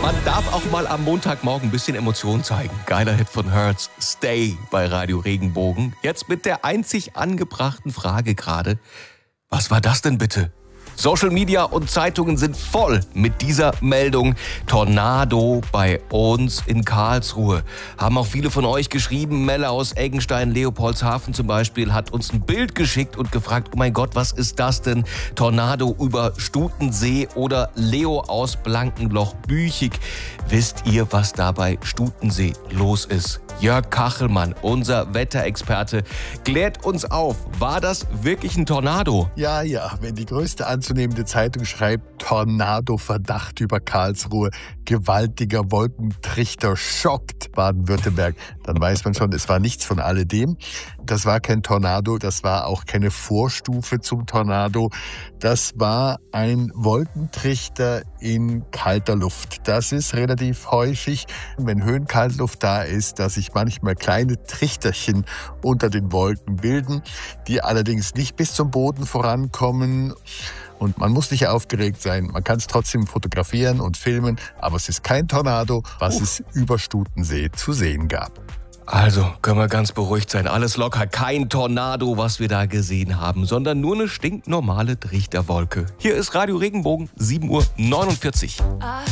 Man darf auch mal am Montagmorgen ein bisschen Emotion zeigen. Geiler Hit von Hertz, Stay bei Radio Regenbogen. Jetzt mit der einzig angebrachten Frage gerade. Was war das denn bitte? Social Media und Zeitungen sind voll mit dieser Meldung. Tornado bei uns in Karlsruhe. Haben auch viele von euch geschrieben. Melle aus Eggenstein, Leopoldshafen zum Beispiel, hat uns ein Bild geschickt und gefragt, oh mein Gott, was ist das denn? Tornado über Stutensee oder Leo aus Blankenloch-Büchig. Wisst ihr, was da bei Stutensee los ist? Jörg Kachelmann, unser Wetterexperte, klärt uns auf. War das wirklich ein Tornado? Ja, wenn die größte anzunehmende Zeitung schreibt, Tornado-Verdacht über Karlsruhe, gewaltiger Wolkentrichter schockt Baden-Württemberg, dann weiß man schon, es war nichts von alledem. Das war kein Tornado, das war auch keine Vorstufe zum Tornado. Das war ein Wolkentrichter in kalter Luft. Das ist relativ häufig, wenn Höhenkaltluft da ist, dass sich manchmal kleine Trichterchen unter den Wolken bilden, die allerdings nicht bis zum Boden vorankommen. Und man muss nicht aufgeregt sein, man kann es trotzdem fotografieren und filmen, aber es ist kein Tornado, was es über Stutensee zu sehen gab. Also können wir ganz beruhigt sein, alles locker, kein Tornado, was wir da gesehen haben, sondern nur eine stinknormale Trichterwolke. Hier ist Radio Regenbogen, 7:49 Uhr.